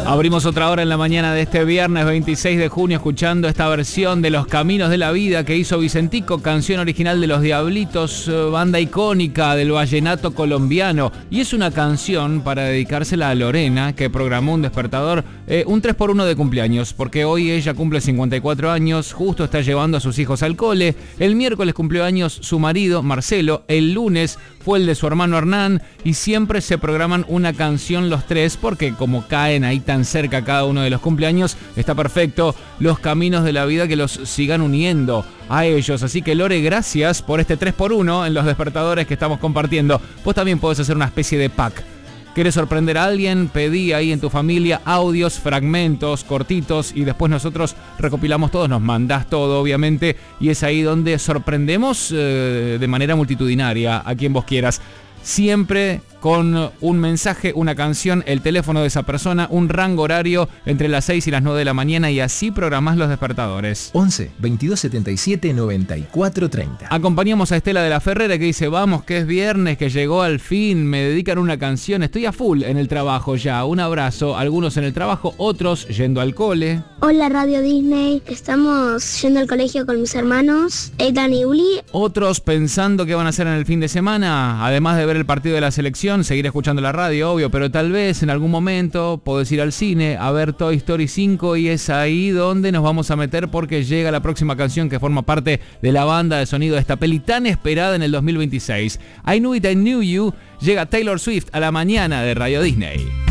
Abrimos otra hora en la mañana de este viernes 26 de junio escuchando esta versión de Los Caminos de la Vida que hizo Vicentico, canción original de Los Diablitos, banda icónica del vallenato colombiano. Y es una canción para dedicársela a Lorena, que programó un despertador, un 3x1 de cumpleaños, porque hoy ella cumple 54 años, justo está llevando a sus hijos al cole. El miércoles cumplió años su marido, Marcelo, el lunes fue el de su hermano Hernán, y siempre se programan una canción los tres, porque como caen ahí tan cerca cada uno de los cumpleaños, está perfecto Los Caminos de la Vida que los sigan uniendo a ellos. Así que Lore, gracias por este 3x1 en los despertadores que estamos compartiendo. Vos también podés hacer una especie de pack. ¿Querés sorprender a alguien? Pedí ahí en tu familia audios, fragmentos, cortitos, y después nosotros recopilamos todos, nos mandás todo obviamente, y es ahí donde sorprendemos de manera multitudinaria a quien vos quieras. Siempre con un mensaje, una canción, el teléfono de esa persona, un rango horario entre las 6 y las 9 de la mañana, y así programás los despertadores. 11 22 77 94 30. Acompañamos a Estela de la Ferrera que dice: vamos, que es viernes, que llegó al fin, me dedican una canción, estoy a full en el trabajo ya. Un abrazo, algunos en el trabajo, otros yendo al cole. Hola Radio Disney, estamos yendo al colegio con mis hermanos, Ethan y Uli. Otros pensando qué van a hacer en el fin de semana, además de ver el partido de la selección, seguir escuchando la radio, obvio, pero tal vez en algún momento podés ir al cine a ver Toy Story 5, y es ahí donde nos vamos a meter porque llega la próxima canción que forma parte de la banda de sonido de esta peli tan esperada en el 2026. I Knew It, I Knew You, llega Taylor Swift a la mañana de Radio Disney.